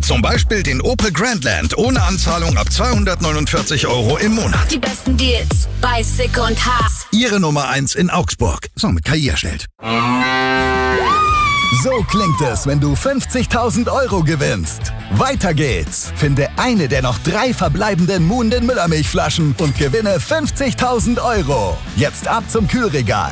Zum Beispiel den Opel Grandland ohne Anzahlung ab 249 € im Monat. Die besten Deals bei Sick und Haas. Ihre Nummer 1 in Augsburg. So, mit KI erstellt. So klingt es, wenn du 50.000 € gewinnst. Weiter geht's. Finde eine der noch 3 verbleibenden Moon den Müllermilchflaschen und gewinne 50.000 €. Jetzt ab zum Kühlregal.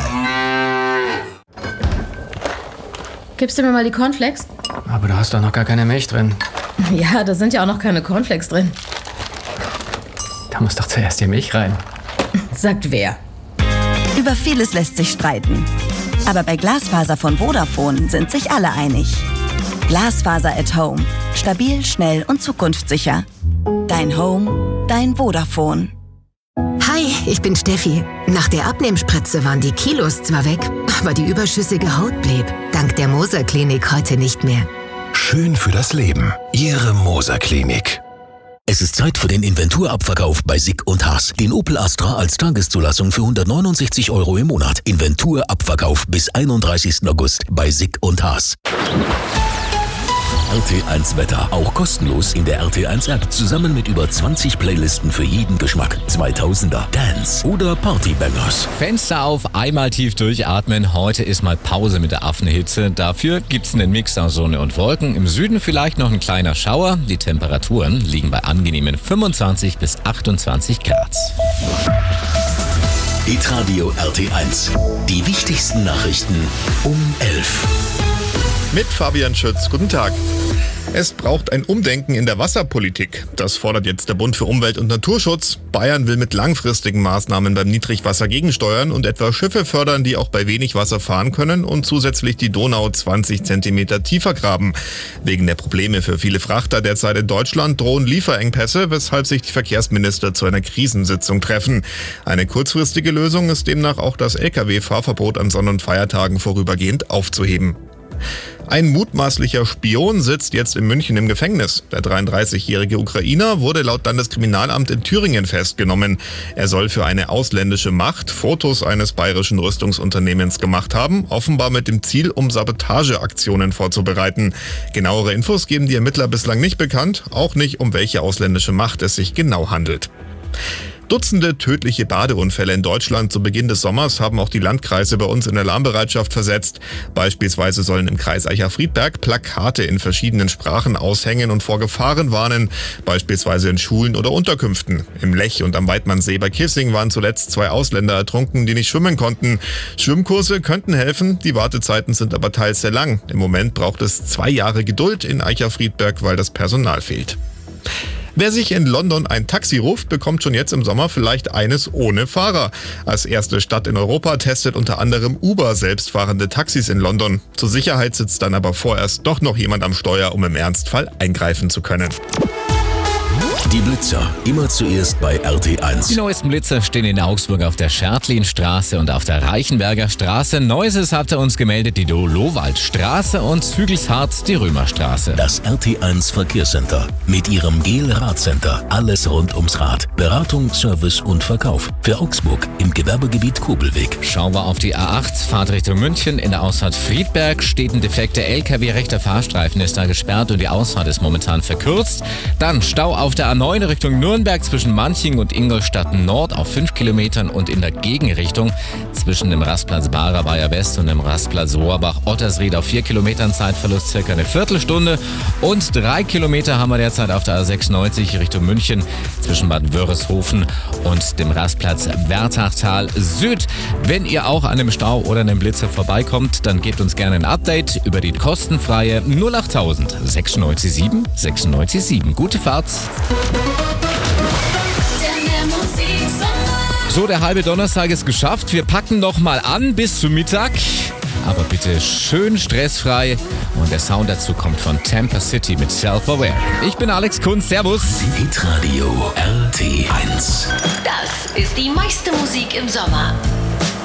Gibst du mir mal die Cornflakes? Aber da hast doch noch gar keine Milch drin. Ja, da sind ja auch noch keine Cornflakes drin. Da muss doch zuerst die Milch rein. Sagt wer? Über vieles lässt sich streiten. Aber bei Glasfaser von Vodafone sind sich alle einig. Glasfaser at Home. Stabil, schnell und zukunftssicher. Dein Home, dein Vodafone. Hi, ich bin Steffi. Nach der Abnehmspritze waren die Kilos zwar weg, aber die überschüssige Haut blieb. Dank der Moser Klinik heute nicht mehr. Schön für das Leben. Ihre Moser Klinik. Es ist Zeit für den Inventurabverkauf bei Sick und Haas. Den Opel Astra als Tageszulassung für 169 € im Monat. Inventurabverkauf bis 31. August bei Sick und Haas. RT1 Wetter, auch kostenlos in der RT1 App, zusammen mit über 20 Playlisten für jeden Geschmack. 2000er, Dance oder Partybangers. Fenster auf, einmal tief durchatmen. Heute ist mal Pause mit der Affenhitze. Dafür gibt's einen Mix aus Sonne und Wolken. Im Süden vielleicht noch ein kleiner Schauer. Die Temperaturen liegen bei angenehmen 25 bis 28 Grad. Hitradio RT1. Die wichtigsten Nachrichten um 11. Mit Fabian Schütz. Guten Tag. Es braucht ein Umdenken in der Wasserpolitik. Das fordert jetzt der Bund für Umwelt und Naturschutz. Bayern will mit langfristigen Maßnahmen beim Niedrigwasser gegensteuern und etwa Schiffe fördern, die auch bei wenig Wasser fahren können und zusätzlich die Donau 20 Zentimeter tiefer graben. Wegen der Probleme für viele Frachter derzeit in Deutschland drohen Lieferengpässe, weshalb sich die Verkehrsminister zu einer Krisensitzung treffen. Eine kurzfristige Lösung ist demnach auch das Lkw-Fahrverbot an Sonn- und Feiertagen vorübergehend aufzuheben. Ein mutmaßlicher Spion sitzt jetzt in München im Gefängnis. Der 33-jährige Ukrainer wurde laut Landeskriminalamt in Thüringen festgenommen. Er soll für eine ausländische Macht Fotos eines bayerischen Rüstungsunternehmens gemacht haben, offenbar mit dem Ziel, um Sabotageaktionen vorzubereiten. Genauere Infos geben die Ermittler bislang nicht bekannt, auch nicht, um welche ausländische Macht es sich genau handelt. Dutzende tödliche Badeunfälle in Deutschland zu Beginn des Sommers haben auch die Landkreise bei uns in Alarmbereitschaft versetzt. Beispielsweise sollen im Kreis Eicher-Friedberg Plakate in verschiedenen Sprachen aushängen und vor Gefahren warnen, beispielsweise in Schulen oder Unterkünften. Im Lech und am Weidmannsee bei Kissing waren zuletzt 2 Ausländer ertrunken, die nicht schwimmen konnten. Schwimmkurse könnten helfen, die Wartezeiten sind aber teils sehr lang. Im Moment braucht es 2 Jahre Geduld in Eicher-Friedberg, weil das Personal fehlt. Wer sich in London ein Taxi ruft, bekommt schon jetzt im Sommer vielleicht eines ohne Fahrer. Als erste Stadt in Europa testet unter anderem Uber selbstfahrende Taxis in London. Zur Sicherheit sitzt dann aber vorerst doch noch jemand am Steuer, um im Ernstfall eingreifen zu können. Die Blitzer, immer zuerst bei RT1. Die neuesten Blitzer stehen in Augsburg auf der Schertlinstraße und auf der Reichenberger Straße. Neuestes hatte uns gemeldet die Lowaldstraße und Hügelshardt die Römerstraße. Das RT1 Verkehrscenter mit ihrem GEL-Radcenter. Alles rund ums Rad. Beratung, Service und Verkauf. Für Augsburg im Gewerbegebiet Kobelweg. Schauen wir auf die A8, Fahrt Richtung München. In der Ausfahrt Friedberg steht ein defekter LKW. Rechter Fahrstreifen ist da gesperrt und die Ausfahrt ist momentan verkürzt. Dann Stau auf der A9 Richtung Nürnberg zwischen Manching und Ingolstadt Nord auf 5 Kilometern und in der Gegenrichtung zwischen dem Rastplatz Barer West und dem Rastplatz Rohrbach-Ottersried auf 4 Kilometern Zeitverlust circa eine Viertelstunde und 3 Kilometer haben wir derzeit auf der A96 Richtung München zwischen Bad Wörishofen und dem Rastplatz Wertachtal Süd. Wenn ihr auch an einem Stau oder einem Blitzer vorbeikommt, dann gebt uns gerne ein Update über die kostenfreie 08000 697 697. Gute Fahrt! So, der halbe Donnerstag ist geschafft. Wir packen noch mal an bis zum Mittag. Aber bitte schön stressfrei. Und der Sound dazu kommt von Tampa City mit Self-Aware. Ich bin Alex Kunz. Servus. Hitradio RT1. Das ist die meiste Musik im Sommer.